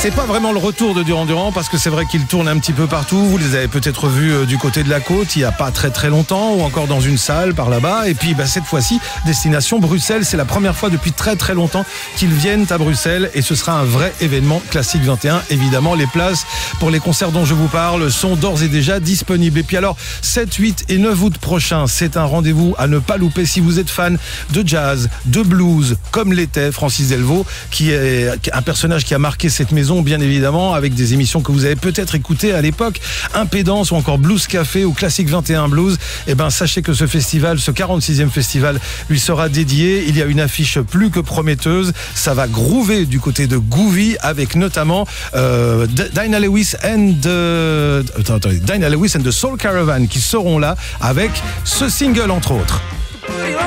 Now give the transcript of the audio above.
C'est pas vraiment le retour de Duran Duran parce que c'est vrai qu'il tourne un petit peu partout. Vous les avez peut-être vus du côté de la côte il y a pas très longtemps ou encore dans une salle par là-bas. Et puis cette fois-ci, destination Bruxelles. C'est la première fois depuis très longtemps qu'ils viennent à Bruxelles et ce sera un vrai événement Classique 21. Évidemment, les places pour les concerts dont je vous parle sont d'ores et déjà disponibles. Et puis alors, 7, 8 et 9 août prochain, c'est un rendez-vous à ne pas louper si vous êtes fan de jazz, de blues, comme l'était Francis Delvaux, qui est un personnage qui a marqué cette maison, bien évidemment, avec des émissions que vous avez peut-être écoutées à l'époque, Impédance ou encore Blues Café ou Classique 21 Blues. Eh ben, sachez que ce festival, ce 46e festival, lui sera dédié. Il y a une affiche plus que prometteuse. Ça va groover du côté de Gouvy avec notamment Dinah Lewis and the Soul Caravan qui seront là avec ce single entre autres.